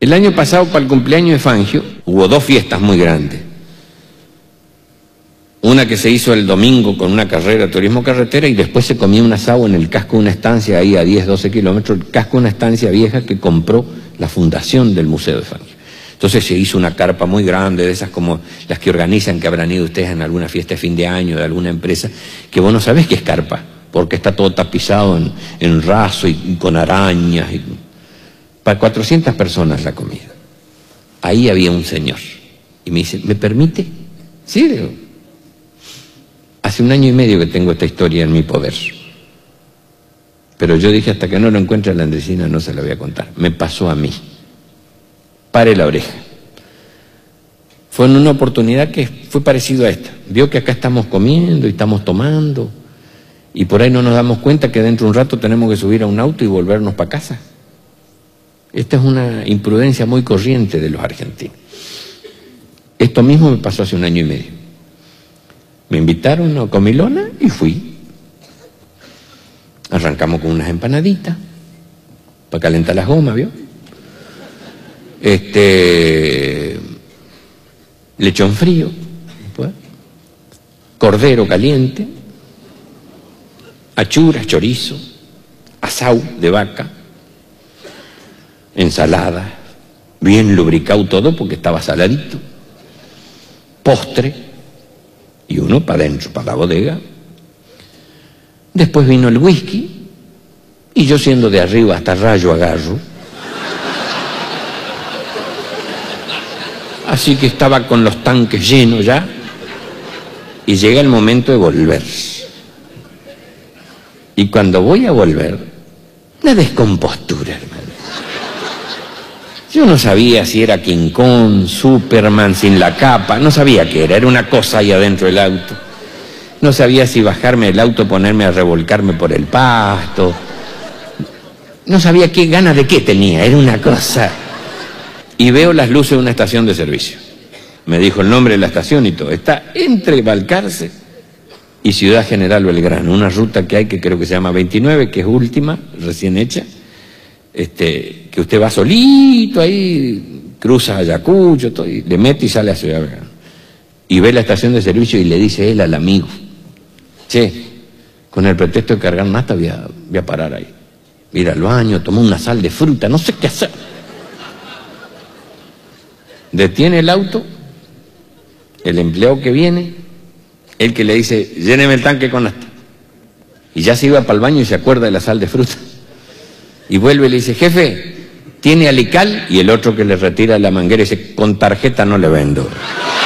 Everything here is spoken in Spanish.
El año pasado, para el cumpleaños de Fangio, hubo 2 fiestas muy grandes. Una que se hizo el domingo con una carrera de turismo carretera y después se comía un asado en el casco de una estancia ahí a 10, 12 kilómetros, el casco de una estancia vieja que compró la fundación del Museo de Fangio. Entonces se hizo una carpa muy grande, de esas como las que organizan, que habrán ido ustedes en alguna fiesta de fin de año de alguna empresa, que vos no sabés qué es carpa, porque está todo tapizado en raso y con arañas. Para 400 personas la comida. Ahí había un señor. Y me dice, ¿me permite? Sí, digo. Hace 1 año y medio que tengo esta historia en mi poder. Pero yo dije, hasta que no lo encuentre a la Andresina no se la voy a contar. Me pasó a mí. Pare la oreja. Fue en una oportunidad que fue parecido a esta. Vio que acá estamos comiendo y estamos tomando. Y por ahí no nos damos cuenta que dentro de un rato tenemos que subir a un auto y volvernos para casa. Esta es una imprudencia muy corriente de los argentinos. Esto mismo me pasó hace 1 año y medio. Me invitaron a comilona y fui. Arrancamos con unas empanaditas para calentar las gomas, ¿vio? Lechón frío, pues, cordero caliente, achuras, chorizo, asau de vaca, ensalada, bien lubricado todo porque estaba saladito, postre y uno para adentro, para la bodega. Después vino el whisky y yo, siendo de arriba hasta rayo agarro, así que estaba con los tanques llenos ya y llega el momento de volver. Y cuando voy a volver, una descompostura, hermano. Yo no sabía si era King Kong, Superman sin la capa, no sabía qué era una cosa ahí adentro del auto. No sabía si bajarme del auto, ponerme a revolcarme por el pasto. No sabía qué ganas de qué tenía, era una cosa. Y veo las luces de una estación de servicio. Me dijo el nombre de la estación y todo. Está entre Balcarce y Ciudad General Belgrano, una ruta que hay que creo que se llama 29, que es última, recién hecha. Que usted va solito ahí, cruza Ayacucho, todo, y le mete y sale a Ciudad Belgrano. Y ve la estación de servicio y le dice él al amigo, che, con el pretexto de cargar nata voy a parar ahí. Ir al baño, tomar una sal de fruta, no sé qué hacer. Detiene el auto, el empleado que viene, el que le dice, lléneme el tanque con nata. Y ya se iba para el baño y se acuerda de la sal de fruta. Y vuelve y le dice, jefe, ¿tiene alical? Y el otro que le retira la manguera dice, con tarjeta no le vendo.